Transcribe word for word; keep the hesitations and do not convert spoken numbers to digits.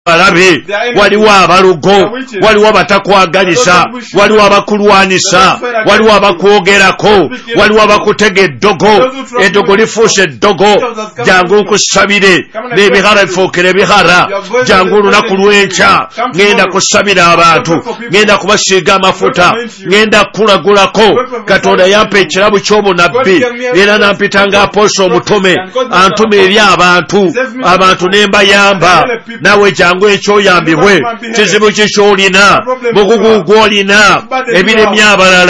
balabe, waliwo abalugo, waliwo abatakwagalisa, waliwo abakulwanisa, waliwo abakwogerako, waliwo abakutega eddogo, eddogo lifuuse eddogo. Jangu nkusabire n'ebihara bifuukire ebihara. Jangu olunaku lw'enkya ngenda kusabira abantu, ngenda kubasiiga amafuta, ngenda kulagulako. Katonda yampa ekirabu ky'obunabbi era nampita nga Apostle Omutume, antuma eri abantu, abantu ne mbayamba. Nawe jangu ekyoyambibwe, kizibu ki ky'olina, mugugu gw'olina, ebiremye abalala.